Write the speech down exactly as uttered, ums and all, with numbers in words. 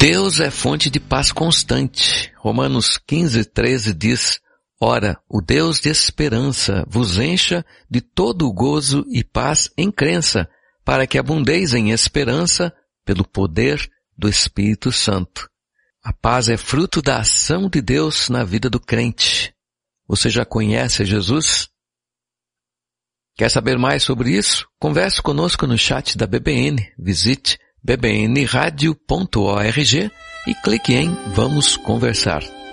Deus é fonte de paz constante. Romanos quinze, treze diz: ora, o Deus de esperança vos encha de todo o gozo e paz em crença, para que abundeis em esperança pelo poder do Espírito Santo. A paz é fruto da ação de Deus na vida do crente. Você já conhece Jesus? Quer saber mais sobre isso? Converse conosco no chat da B B N. Visite b b n radio ponto org e clique em Vamos Conversar.